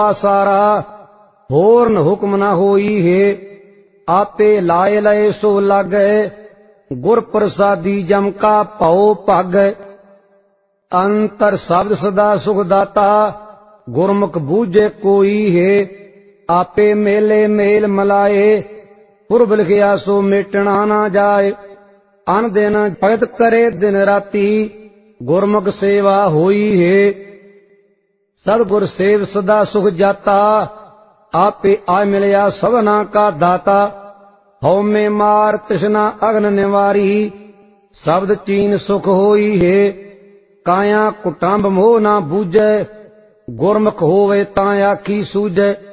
सारा होर न हुक्म न होई है। आपे लाए लय सो लागे गुर प्रसादी जम का पाओ पग। अंतर शब्द सदा सुख दाता गुरमुख बूझे कोई है। आपे मेले मेल मलाए पुरब लिखिया सो मेटना ना जाए। अन दिन भगत करे दिन राती गुरमुख सेवा होई है। सतगुर सेव सदा सुख जाता आपे आ मिलया सबना का दाता। हौ में मार तृष्णा अग्न निवारी शब्द चीन सुख होई है। काया कुटुंब मोह ना बूझे गुरमुख होवे तां आखी सूझे।